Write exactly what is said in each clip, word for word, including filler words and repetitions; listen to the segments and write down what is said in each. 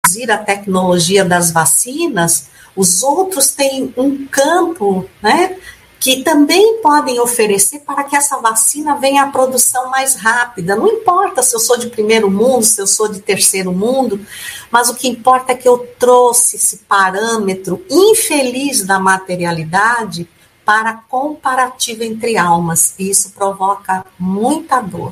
introduzir a tecnologia das vacinas, os outros têm um campo, né, que também podem oferecer para que essa vacina venha à produção mais rápida. Não importa se eu sou de primeiro mundo, se eu sou de terceiro mundo, mas o que importa é que eu trouxe esse parâmetro infeliz da materialidade para comparativo entre almas, e isso provoca muita dor.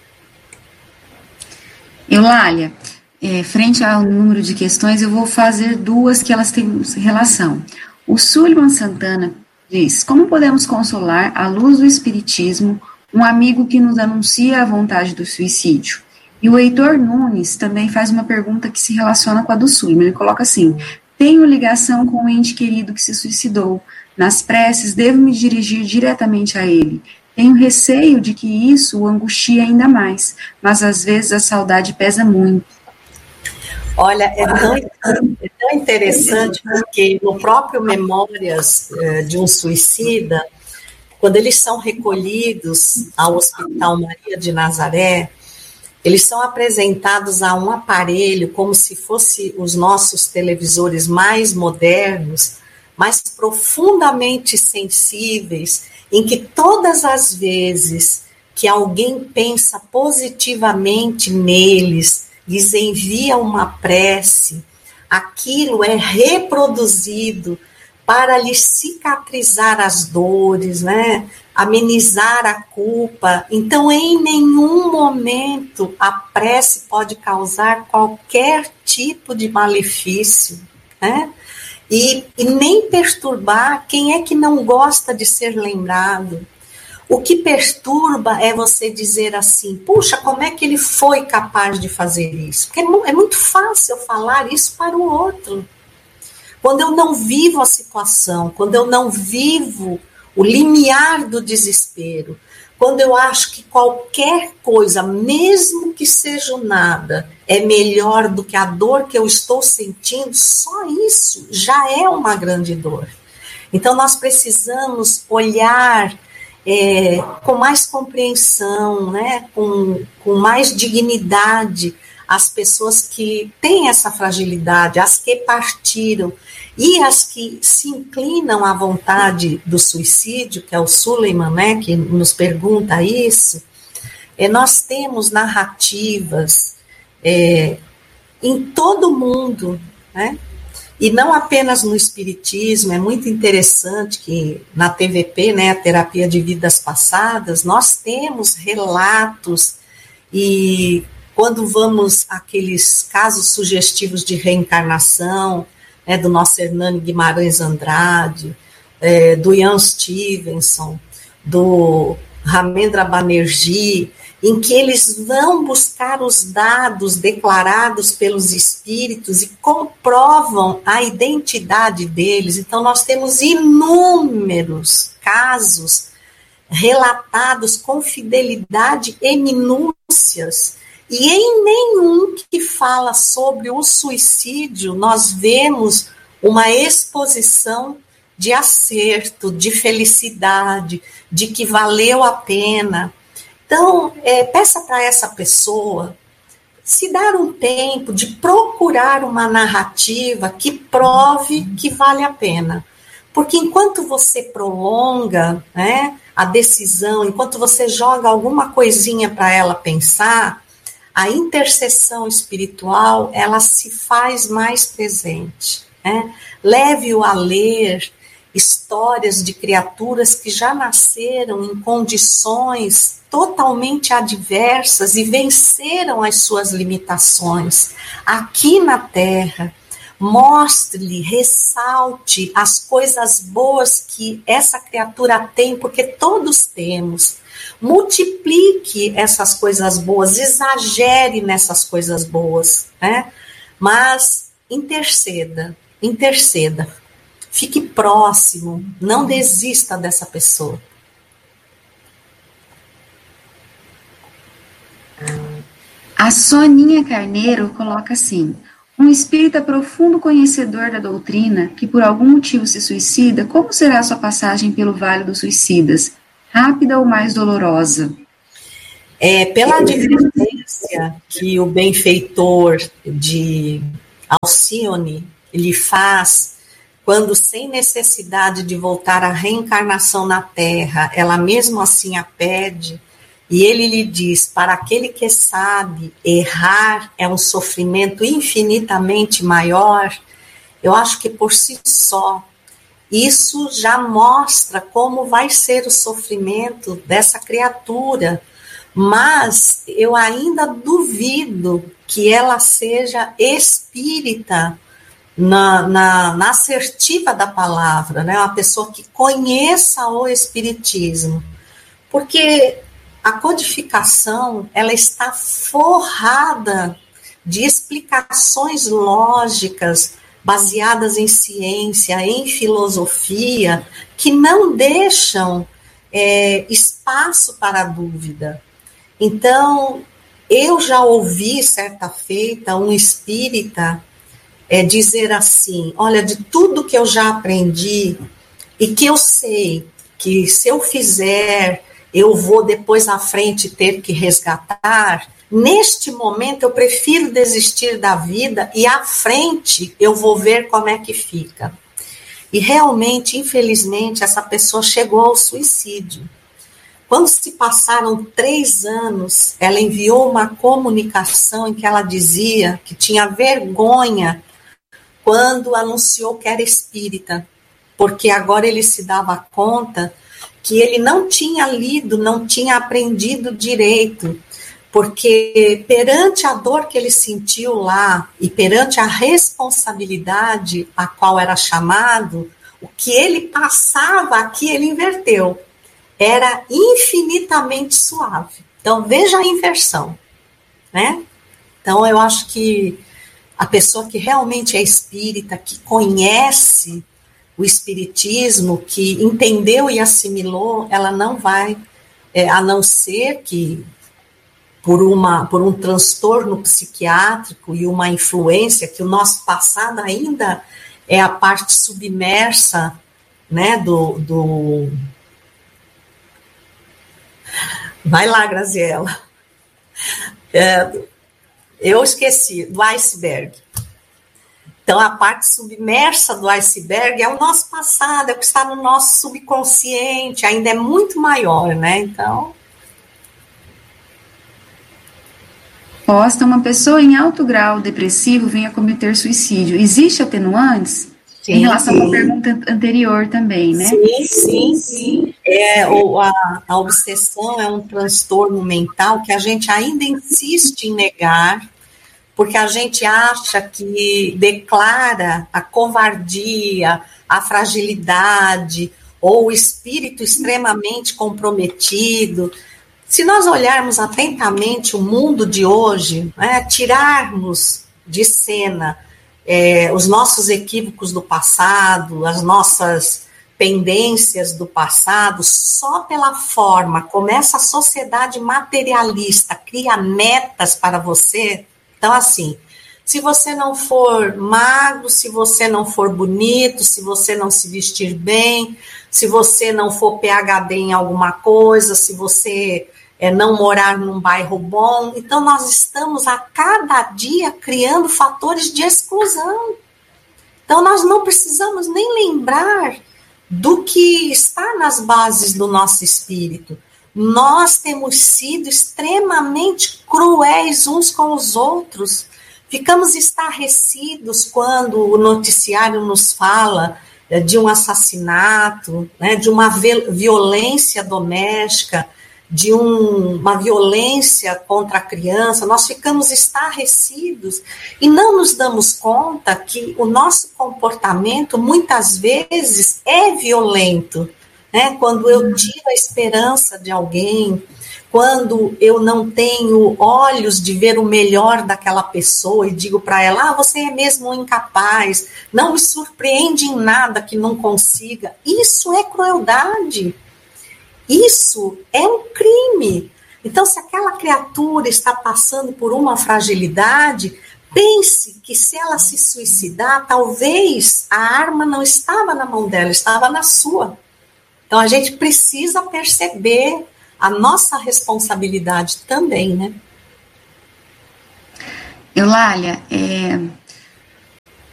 Eulália, é, frente ao número de questões, eu vou fazer duas que elas têm relação. O Suleiman Santana diz: como podemos consolar, à luz do Espiritismo, um amigo que nos anuncia a vontade do suicídio? E o Heitor Nunes também faz uma pergunta que se relaciona com a do Suleiman. Ele coloca assim: tenho ligação com um ente querido que se suicidou. Nas preces, devo me dirigir diretamente a ele. Tenho receio de que isso o angustie ainda mais, mas às vezes a saudade pesa muito. Olha, é tão, é tão interessante porque no próprio Memórias de um Suicida, quando eles são recolhidos ao Hospital Maria de Nazaré, eles são apresentados a um aparelho como se fosse os nossos televisores mais modernos, mais profundamente sensíveis, em que todas as vezes que alguém pensa positivamente neles, lhes envia uma prece, aquilo é reproduzido para lhes cicatrizar as dores, né? Amenizar a culpa. Então, em nenhum momento a prece pode causar qualquer tipo de malefício, né? E, e nem perturbar quem é que não gosta de ser lembrado. O que perturba é você dizer assim: puxa, como é que ele foi capaz de fazer isso? Porque é muito fácil falar isso para o outro. Quando eu não vivo a situação, quando eu não vivo o limiar do desespero, quando eu acho que qualquer coisa, mesmo que seja nada, é melhor do que a dor que eu estou sentindo, só isso já é uma grande dor. Então nós precisamos olhar é, com mais compreensão, né, com, com mais dignidade as pessoas que têm essa fragilidade, as que partiram, e as que se inclinam à vontade do suicídio, que é o Suleiman, né, que nos pergunta isso. É, nós temos narrativas é, em todo o mundo, né, e não apenas no Espiritismo. É muito interessante que na T V P, né, a Terapia de Vidas Passadas, nós temos relatos, e quando vamos àqueles casos sugestivos de reencarnação, é, do nosso Hernani Guimarães Andrade, é, do Ian Stevenson, do Ramendra Banerjee, em que eles vão buscar os dados declarados pelos espíritos e comprovam a identidade deles. Então, nós temos inúmeros casos relatados com fidelidade e minúcias, e em nenhum que fala sobre o suicídio nós vemos uma exposição de acerto, de felicidade, de que valeu a pena. Então, é, peça para essa pessoa se dar um tempo de procurar uma narrativa que prove que vale a pena. Porque enquanto você prolonga, né, a decisão, enquanto você joga alguma coisinha para ela pensar, a intercessão espiritual, ela se faz mais presente, né? Leve-o a ler histórias de criaturas que já nasceram em condições totalmente adversas e venceram as suas limitações aqui na Terra. Mostre-lhe, ressalte as coisas boas que essa criatura tem, porque todos temos. Multiplique essas coisas boas, exagere nessas coisas boas, né? Mas interceda, interceda. Fique próximo, não desista dessa pessoa. A Soninha Carneiro coloca assim: um espírita profundo conhecedor da doutrina, que por algum motivo se suicida, como será a sua passagem pelo Vale dos Suicidas? Rápida ou mais dolorosa? É, pela advertência que o benfeitor de Alcione lhe faz, quando sem necessidade de voltar à reencarnação na Terra, ela mesmo assim a pede, e ele lhe diz, para aquele que sabe, errar é um sofrimento infinitamente maior, eu acho que por si só, isso já mostra como vai ser o sofrimento dessa criatura, mas eu ainda duvido que ela seja espírita na, na, na assertiva da palavra, né? Uma pessoa que conheça o espiritismo, porque a codificação, ela está forrada de explicações lógicas, baseadas em ciência, em filosofia, que não deixam é, espaço para a dúvida. Então, eu já ouvi, certa feita, um espírita é, dizer assim, olha, de tudo que eu já aprendi, e que eu sei que se eu fizer, eu vou depois à frente ter que resgatar, neste momento eu prefiro desistir da vida e à frente eu vou ver como é que fica. E realmente, infelizmente, essa pessoa chegou ao suicídio. Quando se passaram três anos, ela enviou uma comunicação em que ela dizia que tinha vergonha quando anunciou que era espírita, porque agora ele se dava conta que ele não tinha lido, não tinha aprendido direito, porque perante a dor que ele sentiu lá e perante a responsabilidade a qual era chamado, o que ele passava aqui, ele inverteu. Era infinitamente suave. Então, veja a inversão, né? Então, eu acho que a pessoa que realmente é espírita, que conhece o espiritismo, que entendeu e assimilou, ela não vai, é, a não ser que por, uma, por um transtorno psiquiátrico e uma influência, que o nosso passado ainda é a parte submersa, né, do... do... Vai lá, Graziela. É, eu esqueci, do iceberg. Então, a parte submersa do iceberg é o nosso passado, é o que está no nosso subconsciente, ainda é muito maior, né? Então... Posta, uma pessoa em alto grau depressivo venha cometer suicídio. Existe atenuantes? Sim, em relação sim. à pergunta anterior também, né? Sim, sim, sim. É, ou a, a obsessão é um transtorno mental que a gente ainda insiste em negar, porque a gente acha que declara a covardia, a fragilidade, ou o espírito extremamente comprometido. Se nós olharmos atentamente o mundo de hoje, né, tirarmos de cena é, os nossos equívocos do passado, as nossas pendências do passado, só pela forma como essa sociedade materialista cria metas para você. Então, assim, se você não for magro, se você não for bonito, se você não se vestir bem, se você não for P H D em alguma coisa, se você é, não morar num bairro bom, então nós estamos a cada dia criando fatores de exclusão. Então nós não precisamos nem lembrar do que está nas bases do nosso espírito. Nós temos sido extremamente cruéis uns com os outros. Ficamos estarrecidos quando o noticiário nos fala de um assassinato, né, de uma violência doméstica, de um, uma violência contra a criança. Nós ficamos estarrecidos e não nos damos conta que o nosso comportamento muitas vezes é violento, né? Quando eu tiro a esperança de alguém, quando eu não tenho olhos de ver o melhor daquela pessoa e digo para ela, ah, você é mesmo incapaz, não me surpreende em nada que não consiga. Isso é crueldade. Isso é um crime. Então, se aquela criatura está passando por uma fragilidade, pense que se ela se suicidar, talvez a arma não estava na mão dela, estava na sua. Então, a gente precisa perceber a nossa responsabilidade também, né? Eulália, é...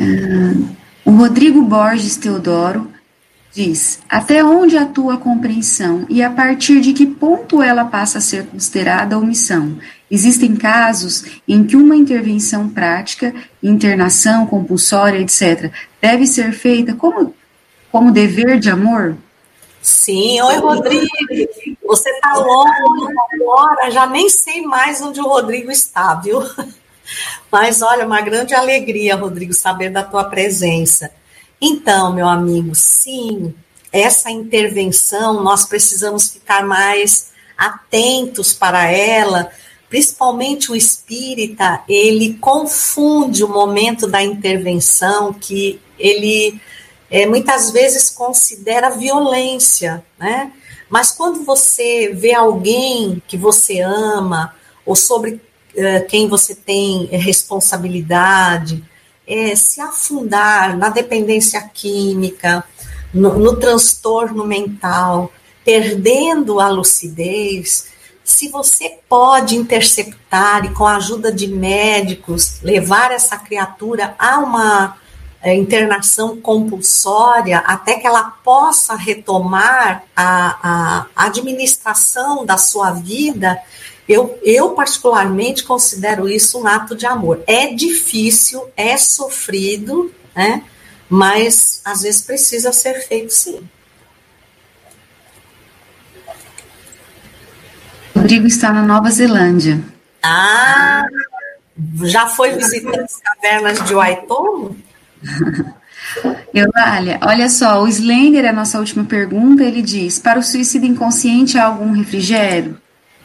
O Rodrigo Borges Teodoro diz, até onde atua a compreensão e a partir de que ponto ela passa a ser considerada omissão? Existem casos em que uma intervenção prática, internação compulsória, etcétera, deve ser feita como, como dever de amor? Sim, oi Rodrigo, você está longe agora, já nem sei mais onde o Rodrigo está, viu? Mas olha, uma grande alegria, Rodrigo, saber da tua presença. Então, meu amigo, sim, essa intervenção, nós precisamos ficar mais atentos para ela, principalmente o espírita, ele confunde o momento da intervenção, que ele é, muitas vezes considera violência, né? Mas quando você vê alguém que você ama, ou sobre uh, quem você tem responsabilidade, é, se afundar na dependência química, no, no transtorno mental, perdendo a lucidez, se você pode interceptar e com a ajuda de médicos levar essa criatura a uma é, internação compulsória até que ela possa retomar a, a administração da sua vida, eu, eu particularmente considero isso um ato de amor. É difícil, é sofrido, né? Mas às vezes precisa ser feito sim. Rodrigo está na Nova Zelândia. Ah, já foi visitando as cavernas de Waitomo? Eulália, olha só, o Slender, a nossa última pergunta, ele diz, para o suicídio inconsciente há algum refrigério?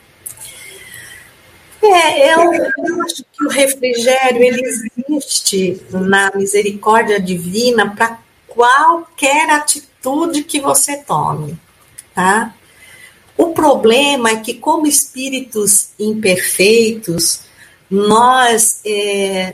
É, eu, eu acho que o refrigério, ele existe na misericórdia divina para qualquer atitude que você tome, tá? O problema é que, como espíritos imperfeitos, nós, é,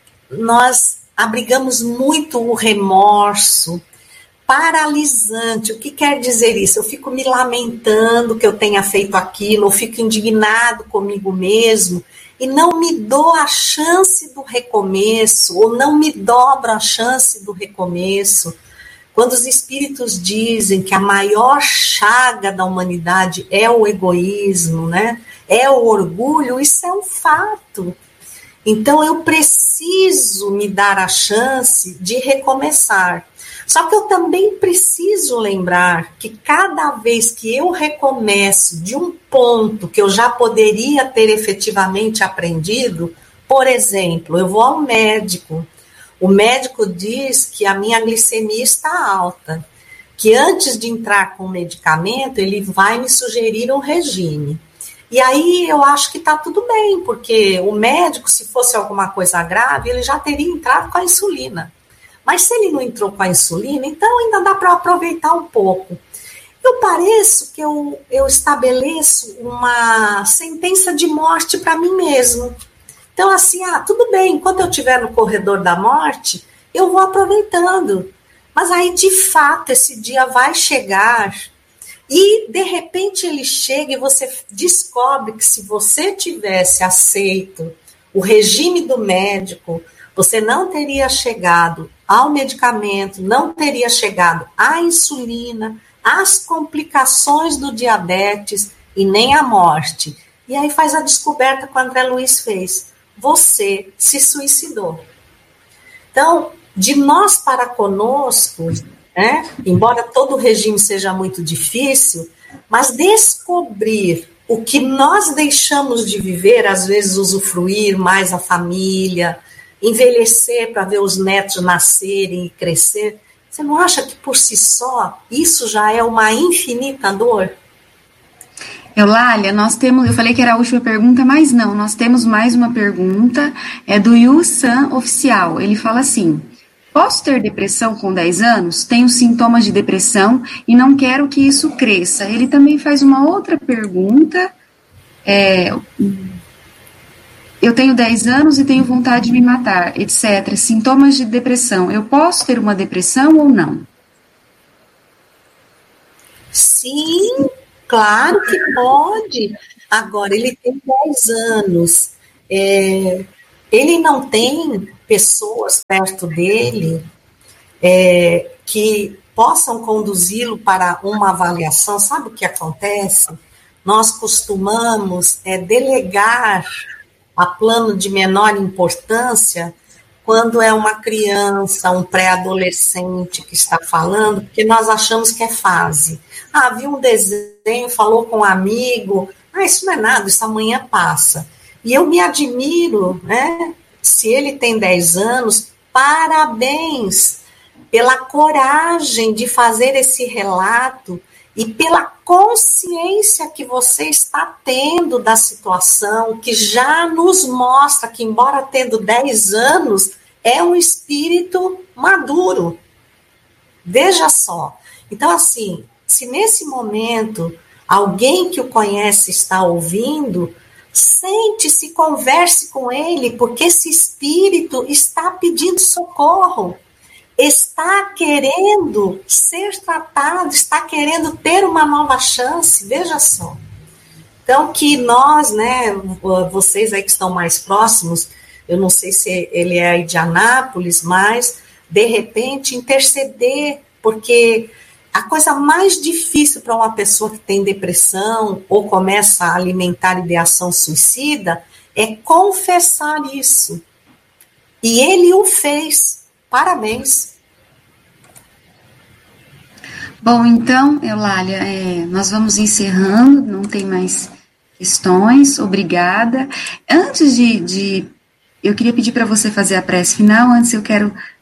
nós abrigamos muito o remorso paralisante. O que quer dizer isso? Eu fico me lamentando que eu tenha feito aquilo, eu fico indignado comigo mesmo e não me dou a chance do recomeço, ou não me dobro a chance do recomeço. Quando os espíritos dizem que a maior chaga da humanidade é o egoísmo, né? É o orgulho, isso é um fato. Então eu preciso me dar a chance de recomeçar. Só que eu também preciso lembrar que cada vez que eu recomeço de um ponto que eu já poderia ter efetivamente aprendido, por exemplo, eu vou ao médico, o médico diz que a minha glicemia está alta, que antes de entrar com o medicamento, ele vai me sugerir um regime. E aí eu acho que está tudo bem, porque o médico, se fosse alguma coisa grave, ele já teria entrado com a insulina. Mas se ele não entrou com a insulina, então ainda dá para aproveitar um pouco. Eu pareço que eu, eu estabeleço uma sentença de morte para mim mesmo. Então, assim, ah, tudo bem, enquanto eu estiver no corredor da morte, eu vou aproveitando. Mas aí, de fato, esse dia vai chegar e, de repente, ele chega e você descobre que se você tivesse aceito o regime do médico, você não teria chegado ao medicamento, não teria chegado à insulina, às complicações do diabetes e nem à morte. E aí faz a descoberta que o André Luiz fez. Você se suicidou. Então, de nós para conosco, né, embora todo o regime seja muito difícil, mas descobrir o que nós deixamos de viver, às vezes usufruir mais a família, envelhecer para ver os netos nascerem e crescer, você não acha que por si só isso já é uma infinita dor? Eulália, nós temos, eu falei que era a última pergunta, mas não, nós temos mais uma pergunta, é do Yu San Oficial. Ele fala assim: posso ter depressão com dez anos? Tenho sintomas de depressão e não quero que isso cresça. Ele também faz uma outra pergunta, é, eu tenho dez anos e tenho vontade de me matar, etcétera. Sintomas de depressão, eu posso ter uma depressão ou não? Sim, claro que pode. Agora, ele tem dez anos. É, ele não tem pessoas perto dele é, que possam conduzi-lo para uma avaliação. Sabe o que acontece? Nós costumamos é, delegar a plano de menor importância quando é uma criança, um pré-adolescente que está falando, porque nós achamos que é fase. Ah, viu um desenho, falou com um amigo, ah, isso não é nada, isso amanhã passa. E eu me admiro, né? Se ele tem dez anos, parabéns pela coragem de fazer esse relato e pela consciência que você está tendo da situação, que já nos mostra que, embora tendo dez anos, é um espírito maduro. Veja só. Então, assim, se nesse momento alguém que o conhece está ouvindo, sente-se, converse com ele, porque esse espírito está pedindo socorro. Está querendo ser tratado, está querendo ter uma nova chance, veja só. Então, que nós, né, vocês aí que estão mais próximos, eu não sei se ele é aí de Anápolis, mas, de repente, interceder, porque a coisa mais difícil para uma pessoa que tem depressão ou começa a alimentar ideação suicida é confessar isso. E ele o fez. Parabéns. Bom, então, Eulália, é, nós vamos encerrando, não tem mais questões, obrigada. Antes de, de eu queria pedir para você fazer a prece final, antes eu quero